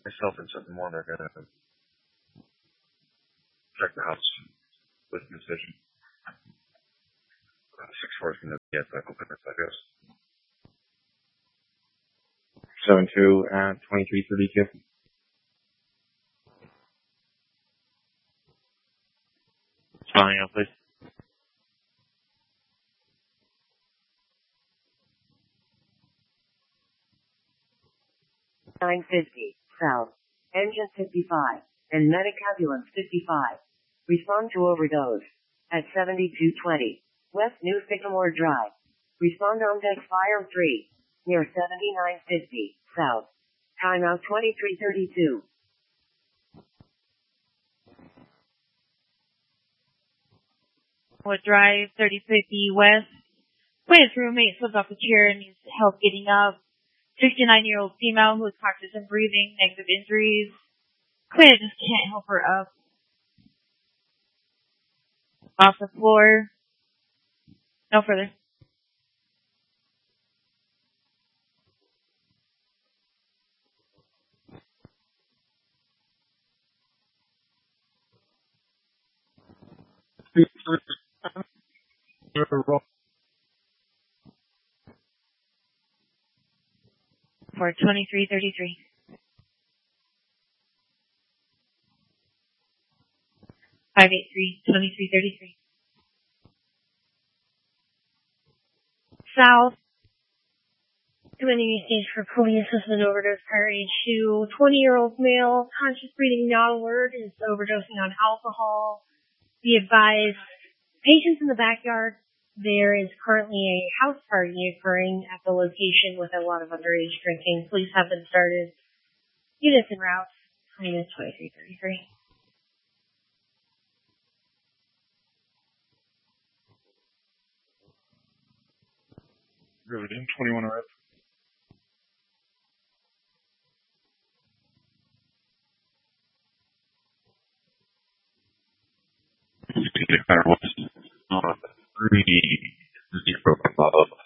Myself and 7 more are going to check the house with precision. 6-4 is going to be at the open if that goes. 7-2 at 23:32. Spelling out, please. 950 South, Engine 55, and Medic Ambulance 55. Respond to overdose at 7220 West New Sycamore Drive. Respond on deck Fire 3 near 7950 South. Timeout 23:32. Wood Drive, 3050 West. Quinn's roommate slipped off the chair and needs help getting up. 69-year-old female who is conscious and breathing, negative injuries. Quinn just can't help her up. Off the floor. No further. For 23:33. 583, 23:33. South. Doing stage for police with an overdose prior issue. 20-year-old male, conscious breathing, not alert, is overdosing on alcohol. Be advised, patients in the backyard. There is currently a house party occurring at the location with a lot of underage drinking. Police have been started. Units en route. Time is 23:33. Riveting, 21 arrived. Fire West, 3-0 above.